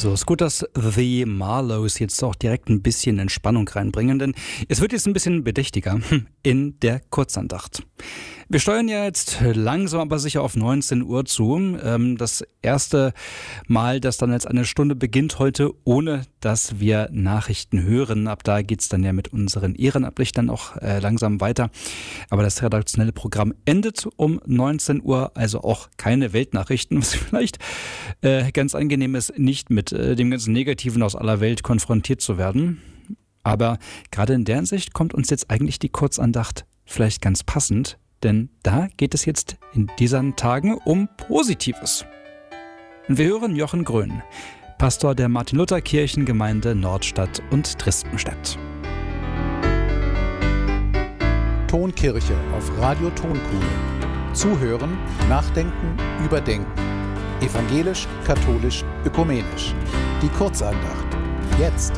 So, ist gut, dass The Marlows jetzt auch direkt ein bisschen Entspannung reinbringen, denn es wird jetzt ein bisschen bedächtiger in der Kurzandacht. Wir steuern ja jetzt langsam aber sicher auf 19 Uhr zu. Das erste Mal, das dann jetzt eine Stunde beginnt heute, ohne dass wir Nachrichten hören. Ab da geht's dann ja mit unseren Ehrenamtlichen auch langsam weiter. Aber das redaktionelle Programm endet um 19 Uhr, also auch keine Weltnachrichten, was vielleicht ganz angenehm ist, nicht mit dem ganzen Negativen aus aller Welt konfrontiert zu werden. Aber gerade in der Hinsicht kommt uns jetzt eigentlich die Kurzandacht vielleicht ganz passend, denn da geht es jetzt in diesen Tagen um Positives. Und wir hören Jochen Grön, Pastor der Martin-Luther-Kirchengemeinde Nordstadt und Tristenstedt. Tonkirche auf Radio Tonkuhle. Zuhören, nachdenken, überdenken. Evangelisch, katholisch, ökumenisch. Die Kurzandacht. Jetzt.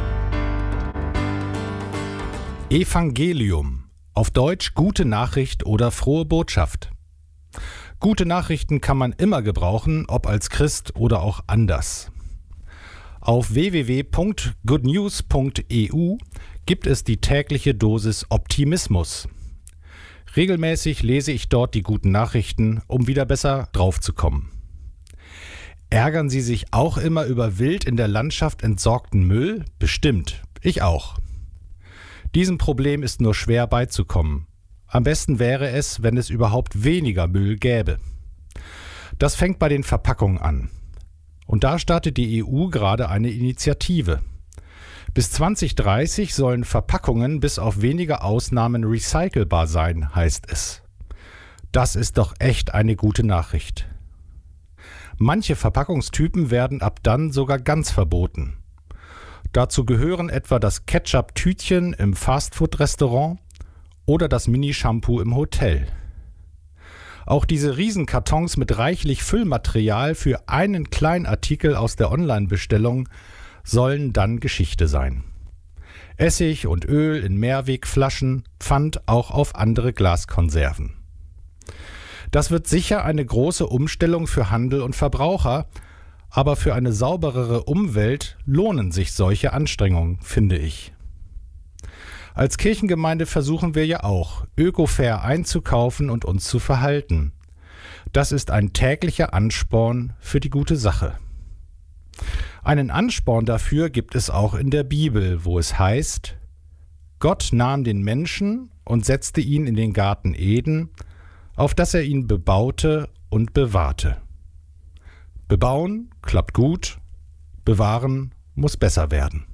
Evangelium. Auf Deutsch gute Nachricht oder frohe Botschaft. Gute Nachrichten kann man immer gebrauchen, ob als Christ oder auch anders. Auf www.goodnews.eu gibt es die tägliche Dosis Optimismus. Regelmäßig lese ich dort die guten Nachrichten, um wieder besser draufzukommen. Ärgern Sie sich auch immer über wild in der Landschaft entsorgten Müll? Bestimmt. Ich auch. Diesem Problem ist nur schwer beizukommen. Am besten wäre es, wenn es überhaupt weniger Müll gäbe. Das fängt bei den Verpackungen an. Und da startet die EU gerade eine Initiative. Bis 2030 sollen Verpackungen bis auf wenige Ausnahmen recycelbar sein, heißt es. Das ist doch echt eine gute Nachricht. Manche Verpackungstypen werden ab dann sogar ganz verboten. Dazu gehören etwa das Ketchup-Tütchen im Fastfood-Restaurant oder das Mini-Shampoo im Hotel. Auch diese Riesenkartons mit reichlich Füllmaterial für einen kleinen Artikel aus der Online-Bestellung sollen dann Geschichte sein. Essig und Öl in Mehrwegflaschen, Pfand auch auf andere Glaskonserven. Das wird sicher eine große Umstellung für Handel und Verbraucher, aber für eine sauberere Umwelt lohnen sich solche Anstrengungen, finde ich. Als Kirchengemeinde versuchen wir ja auch, ökofair einzukaufen und uns zu verhalten. Das ist ein täglicher Ansporn für die gute Sache. Einen Ansporn dafür gibt es auch in der Bibel, wo es heißt: Gott nahm den Menschen und setzte ihn in den Garten Eden, auf dass er ihn bebaute und bewahrte. Bebauen klappt gut, bewahren muss besser werden.